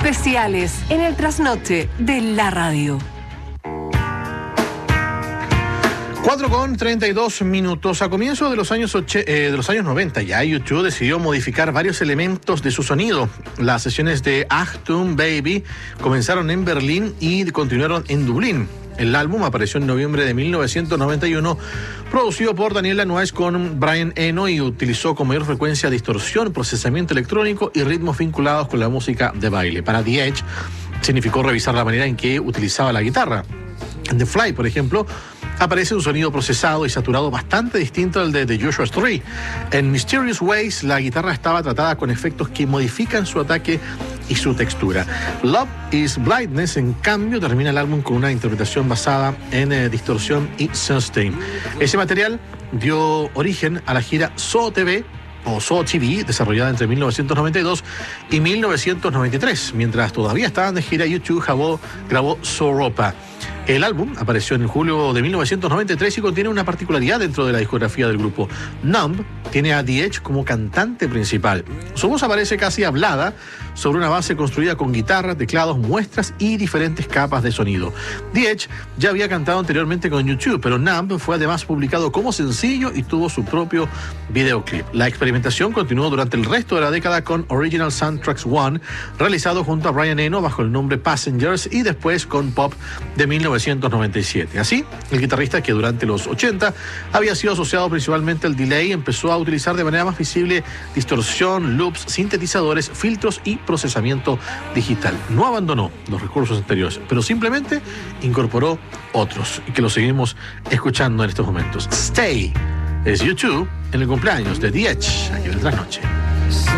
especiales en el trasnoche de la radio. 4:32. A comienzos de los años 90 ya YouTube decidió modificar varios elementos de su sonido. Las sesiones de Achtung Baby comenzaron en Berlín y continuaron en Dublín. El álbum apareció en noviembre de 1991, producido por Daniel Lanois con Brian Eno, y utilizó con mayor frecuencia distorsión, procesamiento electrónico y ritmos vinculados con la música de baile. Para The Edge significó revisar la manera en que utilizaba la guitarra. En The Fly, por ejemplo, aparece un sonido procesado y saturado bastante distinto al de The Joshua Tree. En Mysterious Ways, la guitarra estaba tratada con efectos que modifican su ataque y su textura. Love is Blindness, en cambio, termina el álbum con una interpretación basada en distorsión y sustain. Ese material dio origen a la gira So TV, o So TV, desarrollada entre 1992 y 1993. Mientras todavía estaban de gira, YouTube grabó So Europa. El álbum apareció en julio de 1993 y contiene una particularidad dentro de la discografía del grupo. Numb tiene a The Edge como cantante principal. Su voz aparece casi hablada sobre una base construida con guitarra, teclados, muestras y diferentes capas de sonido. The Edge ya había cantado anteriormente con YouTube, pero Numb fue además publicado como sencillo y tuvo su propio videoclip. La experimentación continuó durante el resto de la década con Original Soundtracks 1, realizado junto a Brian Eno bajo el nombre Passengers, y después con Pop de 1997. Así, el guitarrista, que durante los 80 había sido asociado principalmente al delay, empezó a utilizar de manera más visible distorsión, loops, sintetizadores, filtros y procesamiento digital. No abandonó los recursos anteriores, pero simplemente incorporó otros, y que lo seguimos escuchando en estos momentos. Stay es YouTube en el cumpleaños de The Edge, aquí en el trasnoche.